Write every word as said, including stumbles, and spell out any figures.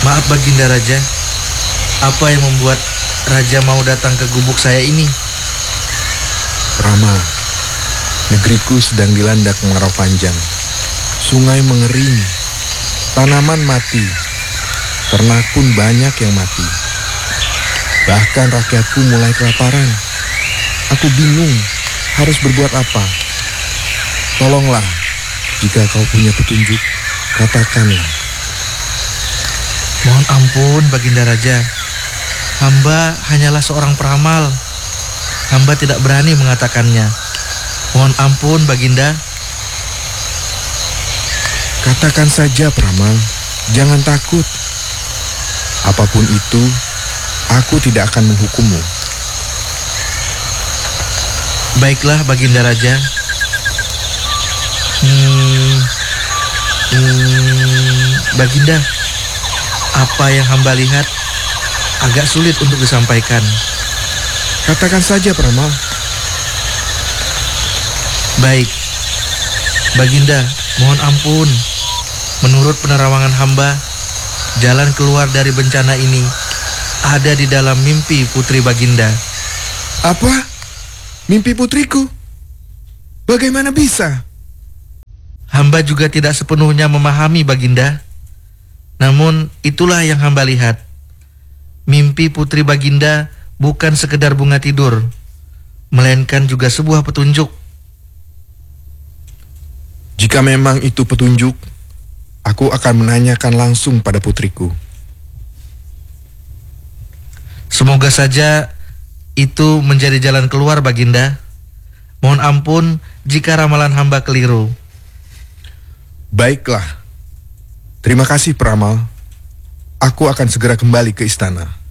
Maaf Baginda Raja, apa yang membuat Raja mau datang ke gubuk saya ini? Rama, negeriku sedang dilanda kemarau panjang. Sungai mengering, tanaman mati, ternak pun banyak yang mati. Bahkan rakyatku mulai kelaparan. Aku bingung harus berbuat apa. Tolonglah, jika kau punya petunjuk, katakanlah. Mohon ampun Baginda Raja, hamba hanyalah seorang peramal. Hamba tidak berani mengatakannya. Mohon ampun Baginda. Katakan saja peramal, jangan takut. Apapun itu, aku tidak akan menghukummu. Baiklah Baginda Raja. Hmm, hmm, Baginda, apa yang hamba lihat agak sulit untuk disampaikan. Katakan saja peramal. Baik, Baginda, mohon ampun. Menurut penerawangan hamba, jalan keluar dari bencana ini ada di dalam mimpi putri Baginda. Apa? Mimpi putriku? Bagaimana bisa? Hamba juga tidak sepenuhnya memahami Baginda. Namun itulah yang hamba lihat. Mimpi putri Baginda bukan sekedar bunga tidur, melainkan juga sebuah petunjuk. Jika memang itu petunjuk, aku akan menanyakan langsung pada putriku. Semoga saja itu menjadi jalan keluar Baginda. Mohon ampun jika ramalan hamba keliru. Baiklah. Terima kasih peramal. Aku akan segera kembali ke istana.